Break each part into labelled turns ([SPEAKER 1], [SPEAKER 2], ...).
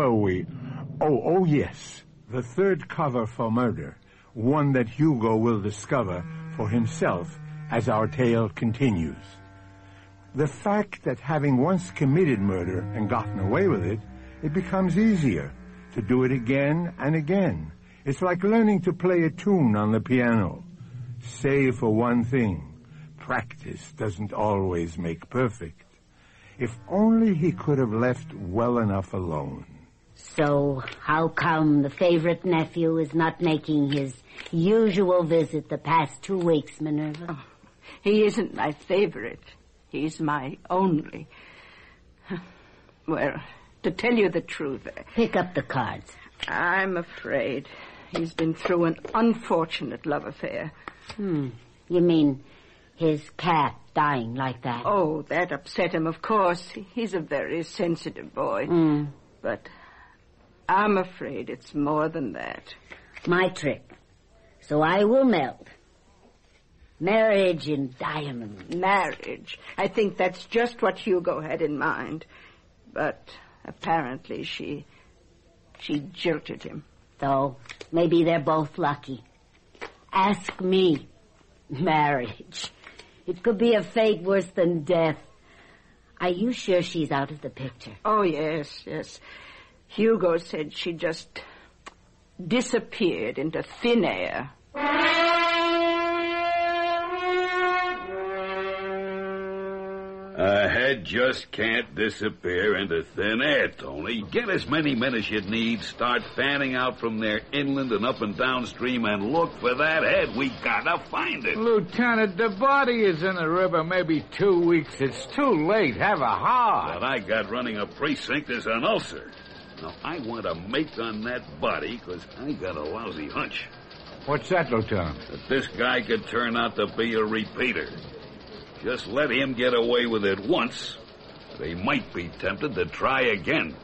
[SPEAKER 1] were we? Oh, yes. The third cover for murder. One that Hugo will discover for himself as our tale continues. The fact that having once committed murder and gotten away with it, it becomes easier to do it again and again. It's like learning to play a tune on the piano. Save for one thing, practice doesn't always make perfect. If only he could have left well enough alone.
[SPEAKER 2] So, how come the favorite nephew is not making his usual visit the past 2 weeks, Minerva?
[SPEAKER 3] Oh, he isn't my favorite. He's my only. Well, to tell you the truth...
[SPEAKER 2] Pick up the cards.
[SPEAKER 3] I'm afraid he's been through an unfortunate love affair.
[SPEAKER 2] You mean his cat dying like that?
[SPEAKER 3] Oh, that upset him, of course. He's a very sensitive boy. But I'm afraid it's more than that.
[SPEAKER 2] My trick. So I will melt. Marriage in diamonds.
[SPEAKER 3] Marriage. I think that's just what Hugo had in mind. But apparently she jilted him.
[SPEAKER 2] So maybe they're both lucky. Ask me. Marriage. It could be a fate worse than death. Are you sure she's out of the picture?
[SPEAKER 3] Oh, yes. Hugo said she just disappeared into thin air.
[SPEAKER 4] A head just can't disappear into thin air, Tony. Get as many men as you need, start fanning out from there inland and up and downstream, and look for that head. We gotta find it.
[SPEAKER 5] Lieutenant, the body is in the river maybe 2 weeks. It's too late. Have a heart.
[SPEAKER 4] What I got running a precinct is an ulcer. Now, I want to make on that body because I got a lousy hunch.
[SPEAKER 5] What's that, Lieutenant?
[SPEAKER 4] That this guy could turn out to be a repeater. Just let him get away with it once. They might be tempted to try again.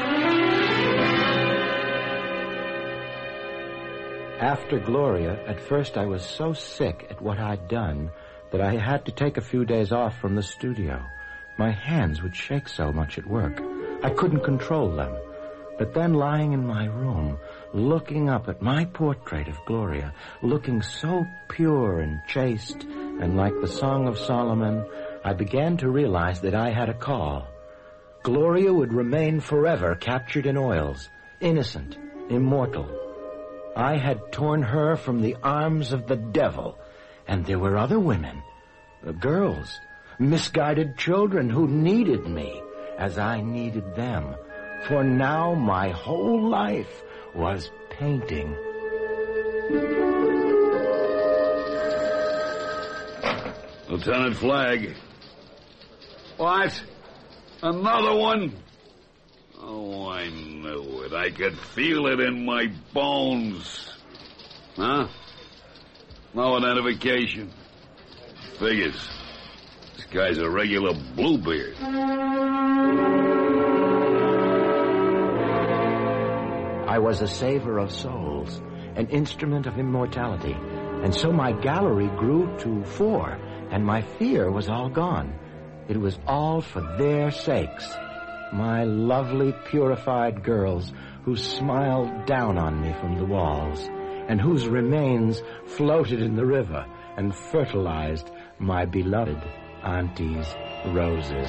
[SPEAKER 6] After Gloria, at first I was so sick at what I'd done that I had to take a few days off from the studio. My hands would shake so much at work. I couldn't control them. But then lying in my room, looking up at my portrait of Gloria, looking so pure and chaste and like the Song of Solomon, I began to realize that I had a call. Gloria would remain forever captured in oils, innocent, immortal. I had torn her from the arms of the devil, and there were other women, girls, misguided children who needed me as I needed them. For now my whole life was painting.
[SPEAKER 4] Lieutenant Flagg. What? Another one? Oh, I knew it. I could feel it in my bones. Huh? No identification. Figures. This guy's a regular Bluebeard.
[SPEAKER 6] I was a saver of souls, an instrument of immortality, and so my gallery grew to 4, and my fear was all gone. It was all for their sakes, my lovely, purified girls who smiled down on me from the walls, and whose remains floated in the river and fertilized my beloved auntie's roses.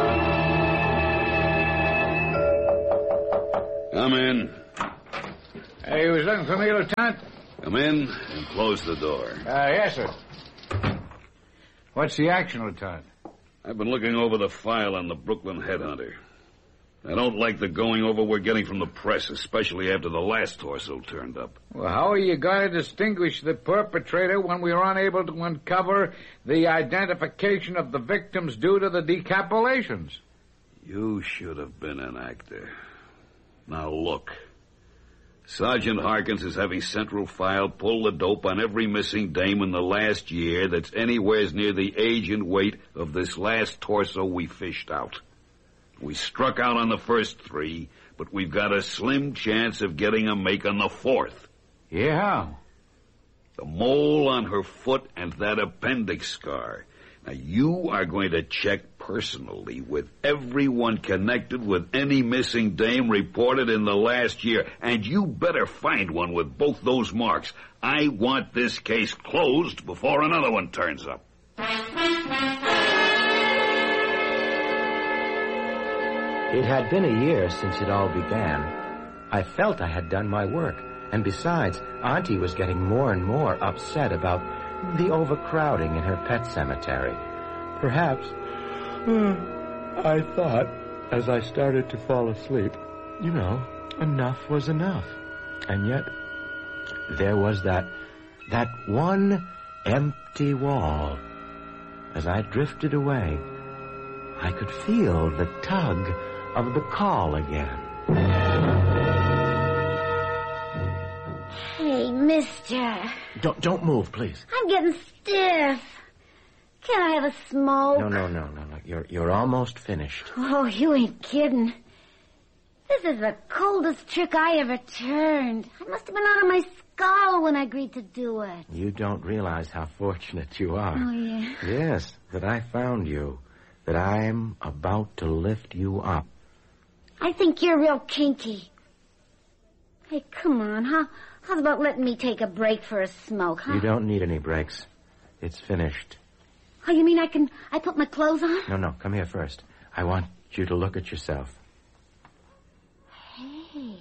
[SPEAKER 4] Come in.
[SPEAKER 5] Hey, you was looking for me, Lieutenant?
[SPEAKER 4] Come in and close the door.
[SPEAKER 5] Yes, sir. What's the action, Lieutenant?
[SPEAKER 4] I've been looking over the file on the Brooklyn headhunter. I don't like the going over we're getting from the press, especially after the last torso turned up.
[SPEAKER 5] Well, how are you going to distinguish the perpetrator when we are unable to uncover the identification of the victims due to the decapitations?
[SPEAKER 4] You should have been an actor. Now look. Sergeant Harkins is having Central File pull the dope on every missing dame in the last year that's anywheres near the age and weight of this last torso we fished out. We struck out on the first 3, but we've got a slim chance of getting a make on the 4th.
[SPEAKER 5] Yeah?
[SPEAKER 4] The mole on her foot and that appendix scar. Now, you are going to check personally with everyone connected with any missing dame reported in the last year. And you better find one with both those marks. I want this case closed before another one turns up.
[SPEAKER 6] It had been a year since it all began. I felt I had done my work. And besides, Auntie was getting more and more upset about the overcrowding in her pet cemetery. Perhaps, I thought, as I started to fall asleep, enough was enough. And yet, there was that one empty wall. As I drifted away, I could feel the tug of the call again.
[SPEAKER 2] Hey, mister.
[SPEAKER 6] Don't move, please.
[SPEAKER 2] I'm getting stiff. Can I have a smoke?
[SPEAKER 6] No. You're almost finished.
[SPEAKER 2] Oh, you ain't kidding. This is the coldest trick I ever turned. I must have been out of my skull when I agreed to do it.
[SPEAKER 6] You don't realize how fortunate you are.
[SPEAKER 2] Oh, yeah?
[SPEAKER 6] Yes, that I found you. That I'm about to lift you up.
[SPEAKER 2] I think you're real kinky. Hey, come on, how's about letting me take a break for a smoke, huh?
[SPEAKER 6] You don't need any breaks. It's finished.
[SPEAKER 2] Oh, you mean I put my clothes on?
[SPEAKER 6] No, come here first. I want you to look at yourself.
[SPEAKER 2] Hey.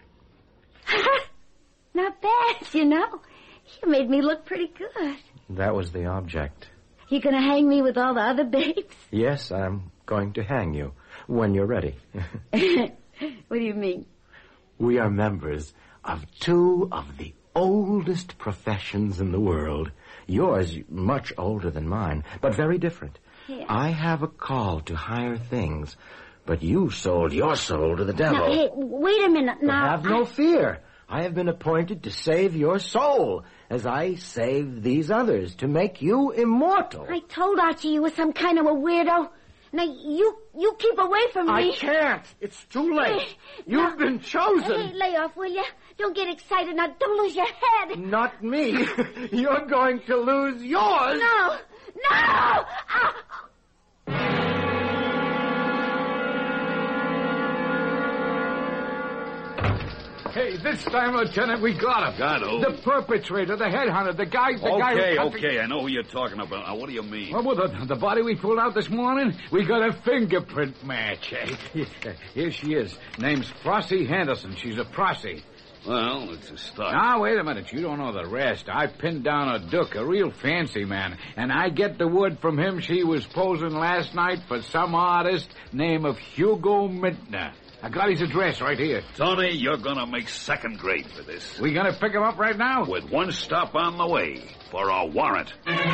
[SPEAKER 2] Not bad, You made me look pretty good.
[SPEAKER 6] That was the object.
[SPEAKER 2] You gonna hang me with all the other babes?
[SPEAKER 6] Yes, I'm going to hang you when you're ready.
[SPEAKER 2] What do you mean?
[SPEAKER 6] We are members of two of the oldest professions in the world. Yours much older than mine, but very different.
[SPEAKER 2] Yeah.
[SPEAKER 6] I have a call to higher things, but you sold your soul to the devil.
[SPEAKER 2] Now, hey, wait a minute now.
[SPEAKER 6] But have no fear. I have been appointed to save your soul, as I saved these others, to make you immortal.
[SPEAKER 2] I told Archie you were some kind of a weirdo. Now, you keep away from me.
[SPEAKER 6] I can't. It's too late. You've been chosen.
[SPEAKER 2] Hey, lay off, will you? Don't get excited. Now, don't lose your head.
[SPEAKER 6] Not me. You're going to lose yours.
[SPEAKER 2] No! Ah!
[SPEAKER 5] Hey, this time, Lieutenant, we got him.
[SPEAKER 4] Got who?
[SPEAKER 5] The perpetrator, the headhunter, the guy who...
[SPEAKER 4] Okay, I know who you're talking about. Now, what do you mean?
[SPEAKER 5] Well, the body we pulled out this morning, we got a fingerprint match. Here she is. Name's Flossie Henderson. She's a prossy.
[SPEAKER 4] Well, it's a start.
[SPEAKER 5] Now, wait a minute. You don't know the rest. I pinned down a Duke, a real fancy man, and I get the word from him she was posing last night for some artist named of Hugo Mintner. I got his address right here.
[SPEAKER 4] Tony, you're gonna make second grade for this.
[SPEAKER 5] We gonna pick him up right now?
[SPEAKER 4] With one stop on the way for a warrant.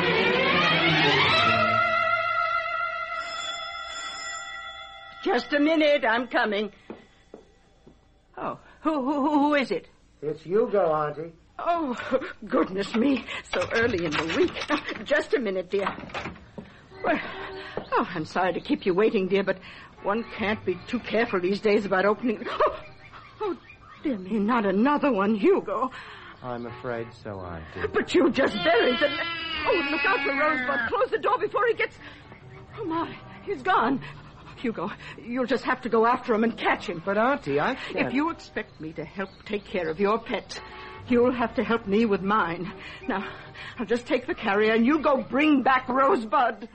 [SPEAKER 3] Just a minute, I'm coming. Oh, who is it?
[SPEAKER 6] It's Hugo, Auntie.
[SPEAKER 3] Oh, goodness me, so early in the week. Just a minute, dear. Well, I'm sorry to keep you waiting, dear, but one can't be too careful these days about opening... Oh, dear me, not another one, Hugo.
[SPEAKER 6] I'm afraid so, Auntie.
[SPEAKER 3] But you just buried the... Oh, look out for Rosebud. Close the door before he gets... Oh, my, he's gone. Hugo, you'll just have to go after him and catch him.
[SPEAKER 6] But, Auntie, I can't...
[SPEAKER 3] If you expect me to help take care of your pets, you'll have to help me with mine. Now, I'll just take the carrier and you go bring back Rosebud.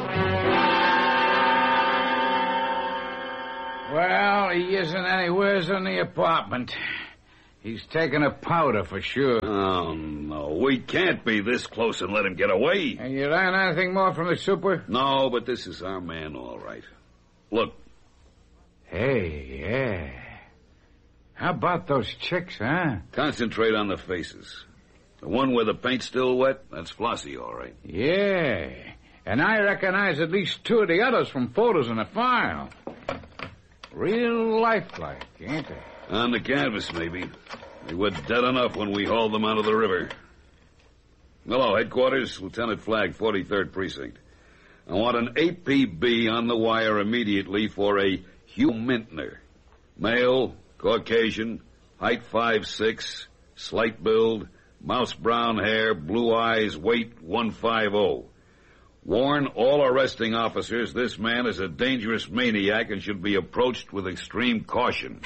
[SPEAKER 5] Well, he isn't anywheres in the apartment. He's taking a powder for sure.
[SPEAKER 4] Oh, no. We can't be this close and let him get away.
[SPEAKER 5] And you learn anything more from the super?
[SPEAKER 4] No, but this is our man, all right. Look.
[SPEAKER 5] Hey, yeah. How about those chicks, huh?
[SPEAKER 4] Concentrate on the faces. The one where the paint's still wet, that's Flossie, all right.
[SPEAKER 5] Yeah. And I recognize at least two of the others from photos in the file. Real lifelike, ain't they?
[SPEAKER 4] On the canvas, maybe. They were dead enough when we hauled them out of the river. Hello, headquarters, Lieutenant Flagg, 43rd Precinct. I want an APB on the wire immediately for a Hugh Mintner. Male, Caucasian, height 5'6", slight build, mouse brown hair, blue eyes, weight 150. Warn all arresting officers this man is a dangerous maniac and should be approached with extreme caution.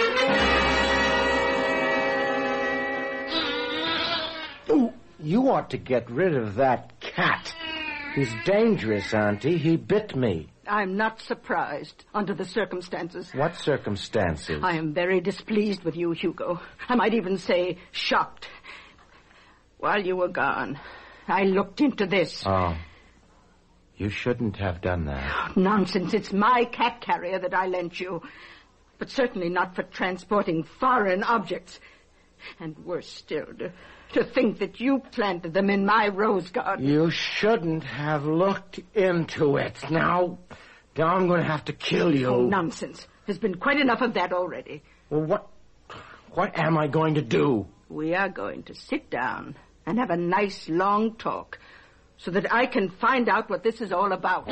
[SPEAKER 6] Oh, you ought to get rid of that cat. He's dangerous, Auntie. He bit me.
[SPEAKER 3] I'm not surprised under the circumstances.
[SPEAKER 6] What circumstances?
[SPEAKER 3] I am very displeased with you, Hugo. I might even say shocked. While you were gone, I looked into this.
[SPEAKER 6] Oh. You shouldn't have done that.
[SPEAKER 3] Nonsense. It's my cat carrier that I lent you. But certainly not for transporting foreign objects. And worse still, to think that you planted them in my rose garden.
[SPEAKER 6] You shouldn't have looked into it. Now I'm going to have to kill you.
[SPEAKER 3] Oh, nonsense. There's been quite enough of that already.
[SPEAKER 6] Well, what am I going to do?
[SPEAKER 3] We are going to sit down and have a nice long talk so that I can find out what this is all about.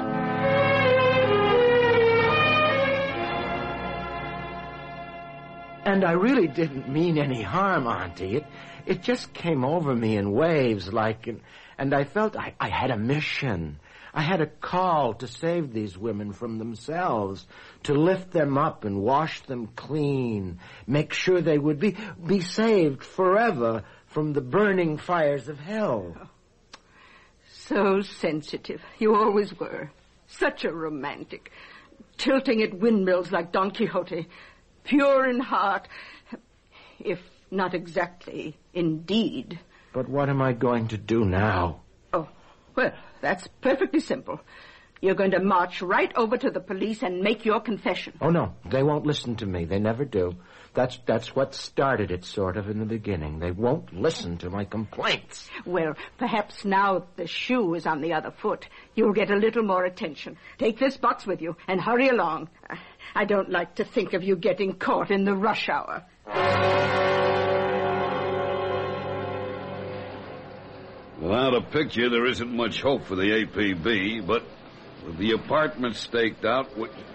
[SPEAKER 6] And I really didn't mean any harm, Auntie. It just came over me in waves, and I felt I had a mission. I had a call to save these women from themselves, to lift them up and wash them clean, make sure they would be saved forever from the burning fires of hell.
[SPEAKER 3] Oh, so sensitive. You always were. Such a romantic. Tilting at windmills like Don Quixote. Pure in heart, if not exactly in deed.
[SPEAKER 6] But what am I going to do now?
[SPEAKER 3] Oh, well, that's perfectly simple. You're going to march right over to the police and make your confession.
[SPEAKER 6] Oh, no, they won't listen to me. They never do. That's what started it, sort of, in the beginning. They won't listen to my complaints.
[SPEAKER 3] Well, perhaps now the shoe is on the other foot, you'll get a little more attention. Take this box with you and hurry along. I don't like to think of you getting caught in the rush hour.
[SPEAKER 4] Without a picture, there isn't much hope for the APB, but with the apartment staked out,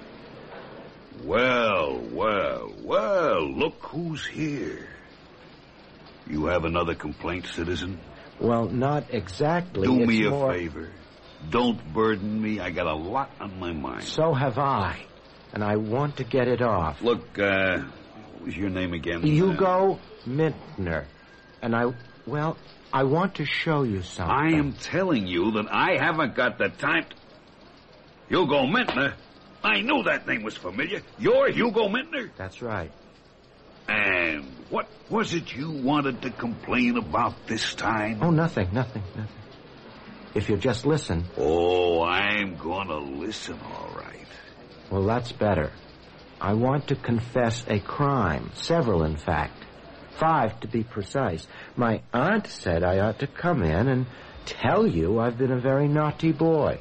[SPEAKER 4] Well, look who's here. You have another complaint, citizen?
[SPEAKER 6] Well, not exactly.
[SPEAKER 4] Do me a favor. Don't burden me. I got a lot on my mind.
[SPEAKER 6] So have I, and I want to get it off.
[SPEAKER 4] Look, what was your name again?
[SPEAKER 6] Hugo Mintner. And I want to show you something.
[SPEAKER 4] I am telling you that I haven't got the time to... Hugo Mintner? I knew that name was familiar. You're Hugo Mintner?
[SPEAKER 6] That's right.
[SPEAKER 4] And what was it you wanted to complain about this time?
[SPEAKER 6] Oh, nothing. If you'll just listen.
[SPEAKER 4] Oh, I'm gonna listen, all right.
[SPEAKER 6] Well, that's better. I want to confess a crime. Several, in fact. 5, to be precise. My aunt said I ought to come in and tell you I've been a very naughty boy.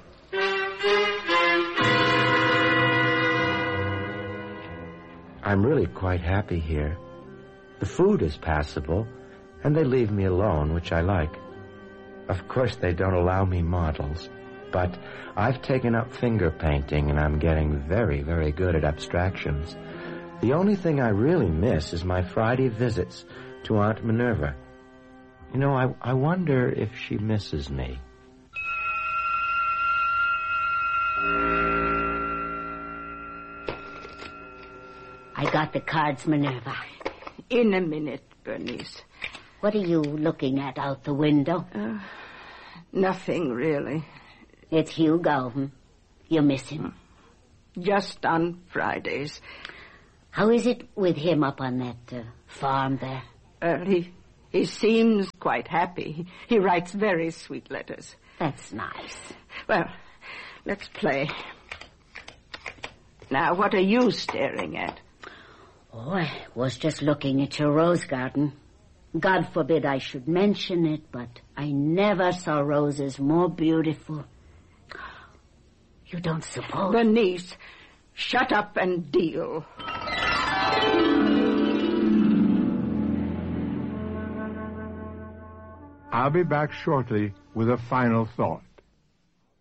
[SPEAKER 6] I'm really quite happy here. The food is passable, and they leave me alone, which I like. Of course, they don't allow me models, but I've taken up finger painting, and I'm getting very, very good at abstractions. The only thing I really miss is my Friday visits to Aunt Minerva. You know, I wonder if she misses me.
[SPEAKER 2] I got the cards, Minerva.
[SPEAKER 3] In a minute, Bernice.
[SPEAKER 2] What are you looking at out the window?
[SPEAKER 3] Nothing, really.
[SPEAKER 2] It's Hugo. You miss him?
[SPEAKER 3] Just on Fridays.
[SPEAKER 2] How is it with him up on that farm there?
[SPEAKER 3] He seems quite happy. He writes very sweet letters.
[SPEAKER 2] That's nice.
[SPEAKER 3] Well, let's play. Now, what are you staring at?
[SPEAKER 2] Oh, I was just looking at your rose garden. God forbid I should mention it, but I never saw roses more beautiful. You don't suppose...
[SPEAKER 3] Bernice, shut up and deal.
[SPEAKER 1] I'll be back shortly with a final thought.